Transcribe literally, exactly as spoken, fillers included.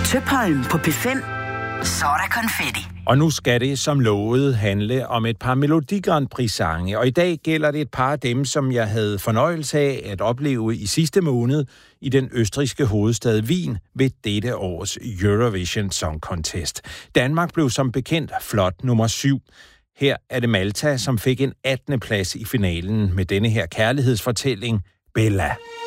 Tøpholm på P fem. Så er der konfetti. Og nu skal det som lovet handle om et par Melodi Grand Prix-sange. Og i dag gælder det et par af dem, som jeg havde fornøjelse af at opleve i sidste måned i den østrigske hovedstad Wien ved dette års Eurovision Song Contest. Danmark blev som bekendt flot nummer syv. Her er det Malta, som fik en attende plads i finalen med denne her kærlighedsfortælling, Bella.